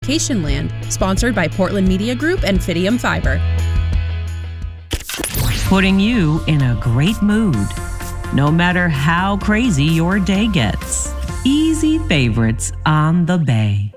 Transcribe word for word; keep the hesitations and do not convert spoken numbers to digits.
Vacation Land, sponsored by Portland Media Group and Fidium Fiber. Putting you in a great mood, no matter how crazy your day gets. Easy favorites on the Bay.